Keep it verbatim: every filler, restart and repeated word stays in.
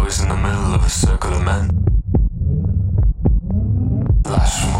always in the middle of a circle of men. Flash from